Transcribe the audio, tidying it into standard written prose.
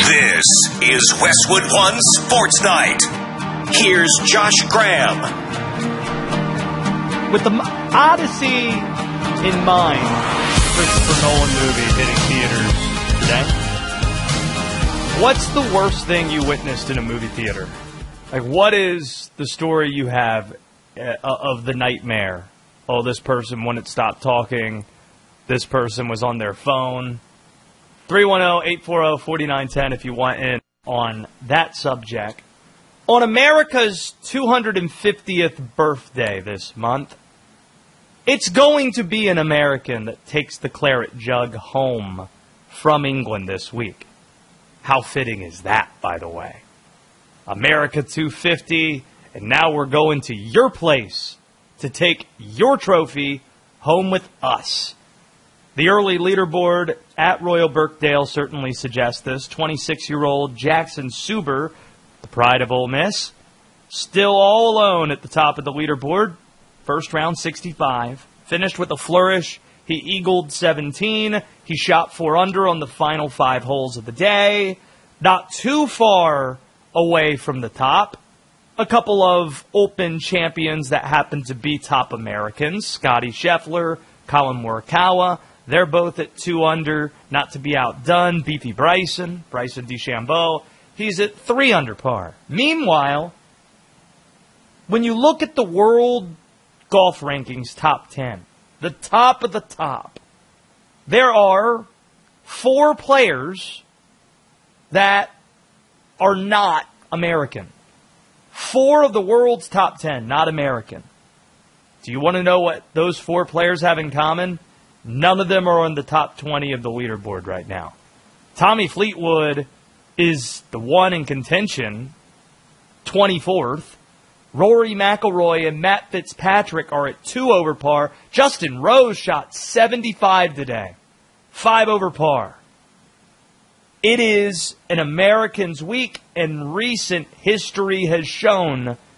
This is Westwood One Sports Night. Here's Josh Graham. With the Odyssey in mind, Christopher Nolan movie hitting theaters today, what's the worst thing you witnessed in a movie theater? Like, what is the story you have of the nightmare? Oh, this person wouldn't stop talking. This person was on their phone. 310-840-4910 if you want in on that subject. On America's 250th birthday this month, it's going to be an American that takes the claret jug home from England this week. How fitting is that, by the way? America 250, and now we're going to your place to take your trophy home with us. The early leaderboard at Royal Birkdale certainly suggests this. 26-year-old Jackson Suber, the pride of Ole Miss, still all alone at the top of the leaderboard. First round 65. Finished with a flourish. He eagled 17. He shot 4 under on the final 5 holes of the day. Not too far away from the top. A couple of Open champions that happen to be top Americans. Scotty Scheffler, Colin Morikawa. They're both at 2 under, not to be outdone. Beefy Bryson DeChambeau, he's at 3 under par. Meanwhile, when you look at the world golf rankings top 10, the top of the top, there are 4 players that are not American. 4 of the world's top 10, not American. Do you want to know what those 4 players have in common? None of them are on the top 20 of the leaderboard right now. Tommy Fleetwood is the one in contention, 24th. Rory McIlroy and Matt Fitzpatrick are at 2 over par. Justin Rose shot 75 today, 5 over par. It is an Americans' week, and recent history has shown